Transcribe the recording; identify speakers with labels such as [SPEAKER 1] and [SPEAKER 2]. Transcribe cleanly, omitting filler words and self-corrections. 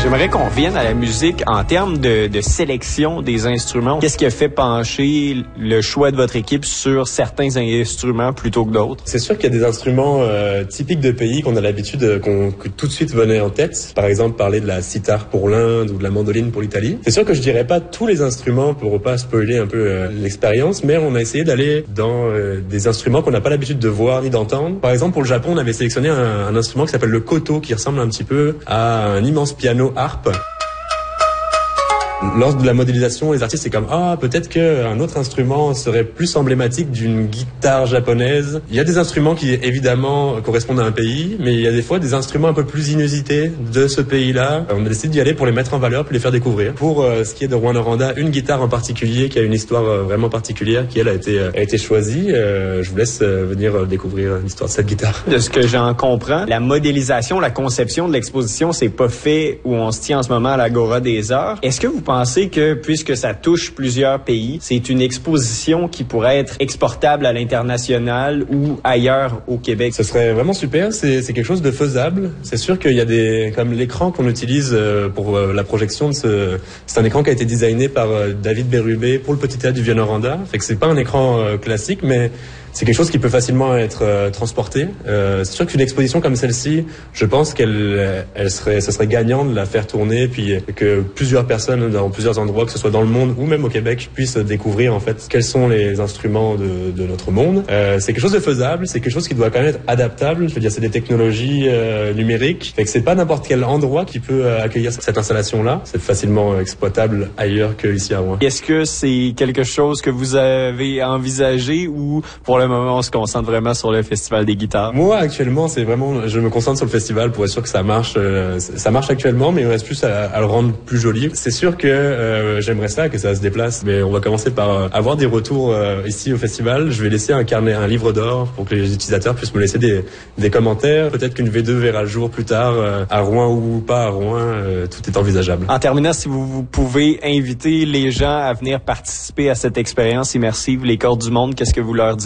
[SPEAKER 1] J'aimerais qu'on revienne à la musique en termes de sélection des instruments. Qu'est-ce qui a fait pencher le choix de votre équipe sur certains instruments plutôt que d'autres?
[SPEAKER 2] C'est sûr qu'il y a des instruments typiques de pays qu'on a l'habitude que tout de suite venait en tête. Par exemple, parler de la sitar pour l'Inde ou de la mandoline pour l'Italie. C'est sûr que je dirais pas tous les instruments pour pas spoiler un peu l'expérience, mais on a essayé d'aller dans des instruments qu'on n'a pas l'habitude de voir ni d'entendre. Par exemple, pour le Japon, on avait sélectionné un instrument qui s'appelle le koto, qui ressemble un petit peu à un immense piano harpe. Lors de la modélisation, les artistes, c'est comme peut-être qu'un autre instrument serait plus emblématique d'une guitare japonaise. Il y a des instruments qui, évidemment, correspondent à un pays, mais il y a des fois des instruments un peu plus inusités de ce pays-là. On a décidé d'y aller pour les mettre en valeur, pour les faire découvrir. Pour ce qui est de Rwanda, une guitare en particulier qui a une histoire vraiment particulière, qui, elle, a été choisie. Je vous laisse venir découvrir l'histoire de cette guitare.
[SPEAKER 1] De ce que j'en comprends, la modélisation, la conception de l'exposition, c'est pas fait où on se tient en ce moment à l'Agora des Arts. Est-ce que vous pensez que, puisque ça touche plusieurs pays, c'est une exposition qui pourrait être exportable à l'international ou ailleurs au Québec?
[SPEAKER 2] Ce serait vraiment super. C'est quelque chose de faisable. C'est sûr qu'il y a comme l'écran qu'on utilise pour la projection c'est un écran qui a été designé par David Bérubé pour le Petit Théâtre du Vieux-Noranda. Fait que c'est pas un écran classique, mais c'est quelque chose qui peut facilement être transporté. C'est sûr qu'une exposition comme celle-ci, je pense ce serait gagnant de la faire tourner, puis que plusieurs personnes dans plusieurs endroits, que ce soit dans le monde ou même au Québec, puissent découvrir en fait quels sont les instruments de notre monde. C'est quelque chose de faisable, c'est quelque chose qui doit quand même être adaptable. Je veux dire, c'est des technologies numériques, fait que c'est pas n'importe quel endroit qui peut accueillir cette installation-là. C'est facilement exploitable ailleurs qu'ici à Rouen.
[SPEAKER 1] Est-ce que c'est quelque chose que vous avez envisagé ou pour le moment, on se concentre vraiment sur le Festival des guitares?
[SPEAKER 2] Moi, actuellement, je me concentre sur le festival pour être sûr que ça marche. Ça marche actuellement, mais il reste plus à le rendre plus joli. C'est sûr que j'aimerais ça, que ça se déplace, mais on va commencer par avoir des retours ici au festival. Je vais laisser un livre d'or pour que les utilisateurs puissent me laisser des commentaires. Peut-être qu'une V2 verra le jour plus tard, à Rouen ou pas à Rouen, tout est envisageable.
[SPEAKER 1] En terminant, si vous pouvez inviter les gens à venir participer à cette expérience immersive, Les Cordes du Monde, qu'est-ce que vous leur dites?